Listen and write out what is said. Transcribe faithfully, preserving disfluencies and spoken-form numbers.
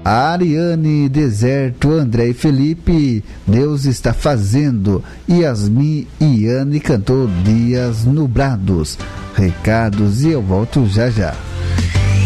Ariane, Deserto, André e Felipe, Deus está fazendo. Yasmin e Anne cantou Dias Nublados. Recados e eu volto já já.